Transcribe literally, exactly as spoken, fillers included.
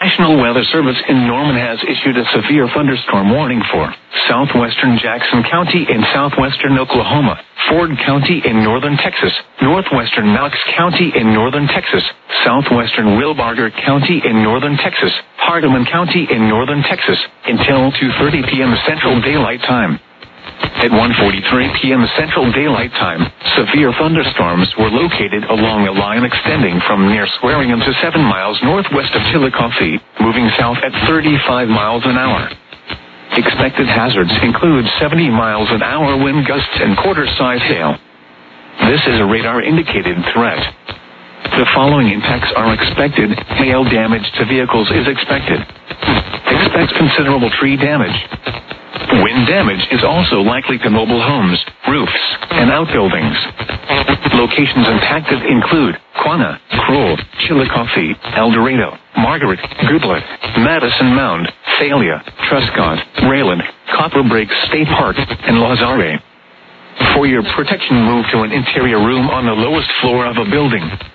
National Weather Service in Norman has issued a severe thunderstorm warning for southwestern Jackson County in southwestern Oklahoma, Ford County in northern Texas, northwestern Knox County in northern Texas, southwestern Wilbarger County in northern Texas, Hardeman County in northern Texas, until two thirty p.m. Central Daylight Time. At one forty-three p.m. Central Daylight Time, severe thunderstorms were located along a line extending from near Swearingham to seven miles northwest of Chillicothe, moving south at thirty-five miles an hour. Expected hazards include seventy miles an hour wind gusts and quarter-size hail. This is a radar-indicated threat. The following impacts are expected. Hail damage to vehicles is expected. Expect considerable tree damage. Wind damage is also likely to mobile homes, roofs, and outbuildings. Locations impacted include Quanah, Crowell, Chillicothe, El Dorado, Margaret, Goodlet, Madison Mound, Thalia, Truscott, Rayland, Copper Breaks State Park, and Lazare. For your protection, move to an interior room on the lowest floor of a building.